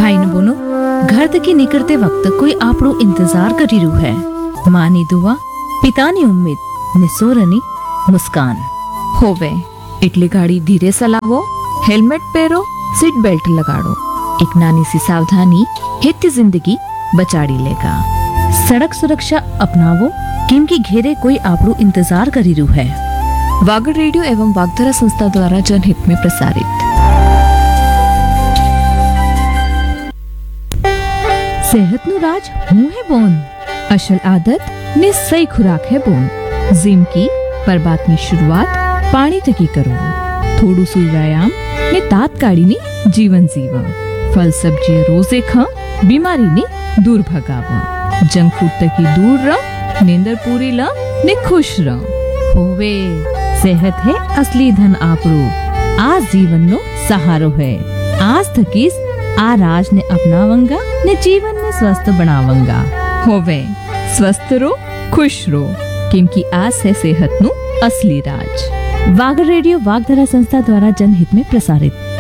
भाई ने बोनो घर तक નીકળતે વખત કોઈ આપણો इंतजार કરી રહ્યું है। માની દુઆ, પિતાની ઉમ્મીદ ને સોરની મુસ્કાન। હોવે એટલે ગાડી ધીરે ચલાવો, હેલ્મેટ પહેરો, सीट बेल्ट लगाड़ो। एक नानी सी सावधानी हेती जिंदगी बचाड़ी लेगा। सड़क सुरक्षा अपनावो, क्योंकि घेरे कोई आपरो इंतजार करी રહ્યું है। वागड़ रेडियो एवं वागधरा संस्था द्वारा जनहित में प्रसारित। सेहत नु राज हूं है बोन, असल आदत ने सही खुराक है बोन। जिम की पर बात ની शुरुआत पानी थकी करो। थोड़ू सु व्यायाम ने तात्काली ने जीवन जीवा। फल सब्जी रोजे खा, बीमारी ने दूर भगावा। जंक फूड तक दूर रह, नींदर पूरी ला ने खुश रह। होवे सेहत है असली धन आपरो, आज जीवन नो सहारो है। आज थकीस आ राज ने अपनावंगा ने जीवन ने स्वस्थ बनावंगा। होवे स्वस्थ रो, खुश रो, क्योंकि आज है सेहत नु असली राज। वागड़ रेडियो वागधरा संस्था द्वारा जनहित में प्रसारित।